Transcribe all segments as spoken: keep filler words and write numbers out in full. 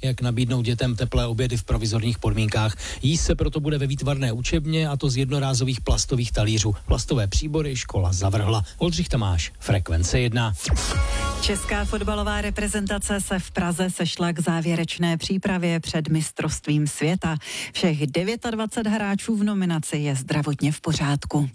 jak nabídnout dětem teplé obědy v provizorních podmínkách. Jíst se proto bude ve výtvarné učebně, a to z jednorázových plastových talířů. Plastové příbory škola zavrhla. Oldřich Tamáš, Frekvence jedna. Česká fotbalová reprezentace se v Praze sešla k závěrečné přípravě před mistrovstvím světa. Všech dvacet devět hráčů v nominaci je zdravotně v pořádku.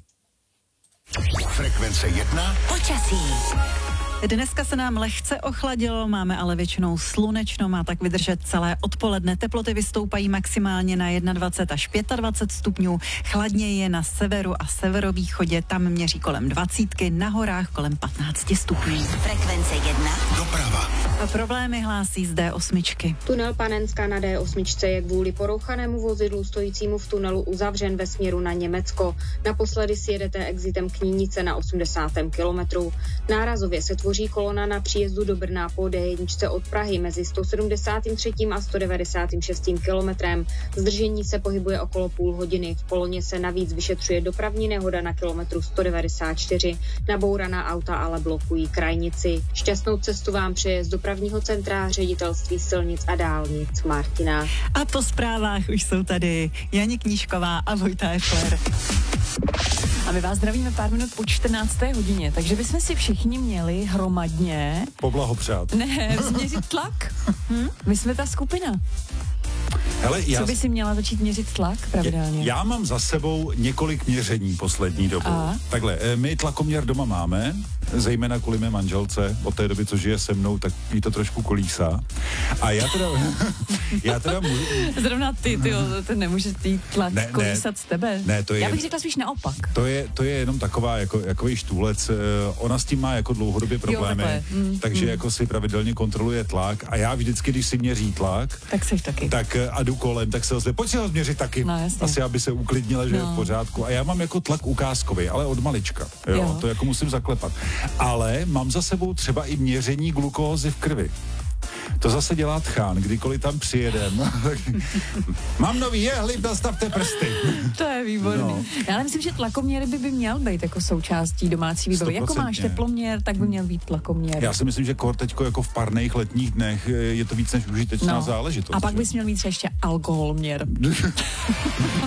Frekvence jedna. Počasí. Dneska se nám lehce ochladilo, máme ale většinou slunečno, má tak vydržet celé odpoledne. Teploty vystoupají maximálně na dvacet jedna až dvacet pět stupňů, chladněji je na severu a severovýchodě, tam měří kolem dvacítky, na horách kolem patnáct stupňů. Frekvence jedna. Doprava. A problémy hlásí z dé osm. Tunel Panenská na dé osm je kvůli porouchanému vozidlu stojícímu v tunelu uzavřen ve směru na Německo. Naposledy si jedete exitem Knínice na osmdesátém kilometru. Nárazově se tvoří kolona na příjezdu do Brna po dé jedna od Prahy mezi sto sedmdesát tři a sto devadesát šest kilometrem. Zdržení se pohybuje okolo půl hodiny. V koloně se navíc vyšetřuje dopravní nehoda na kilometru sto devadesát čtyři. Nabouraná auta ale blokují krajnici. Šťastnou cestu vám přeje z dopravního centra Ředitelství silnic a dálnic Martina. A po zprávách už jsou tady Janě Knížková a Vojta Efler. A my vás zdravíme pár minut po čtrnácté hodině, takže bychom si všichni měli hromadně... Poblahopřát. Ne, změřit tlak. Hm? My jsme ta skupina. Hele, já... Co by si měla začít měřit tlak pravidelně? Já mám za sebou několik měření poslední dobou. A? Takhle, my tlakoměr doma máme, zejména kvůli mé manželce, od té doby, co žije se mnou, tak jí to trošku kolísá. A já teda... já teda můžu... Zrovna ty, ty, ty nemůžeš tý tlak ne, kolísat ne, z tebe. Ne, to je... Já bych řekla spíš naopak. To je, to je jenom taková, jako, jakový štůlec. Ona s tím má jako dlouhodobě problémy, jo, mm, takže mm. jako si pravidelně kontroluje tlak a já vždycky, když si měří tlak, tak seš taky. Tak a jdu kolem, tak se ozve, pojď si ho změřit taky. No, asi, aby se uklidnila, že no. je v pořádku. A já mám jako tlak ukázkový, ale od malička. Jo, jo. To jako musím zaklepat. Ale mám za sebou třeba i měření glukózy v krvi. To zase dělá Tchán, kdykoliv tam přijedem. Mám nový jehlib, nastavte prsty. To je výborný. No. Já ale myslím, že tlakoměr by, by měl být jako součástí domácí výbavy. Jako máš teploměr, tak by měl být tlakoměr. Já si myslím, že kor teďko jako v parných letních dnech je to víc než užitečná no. záležitost. A pak že? bys měl mít ještě alkoholměr.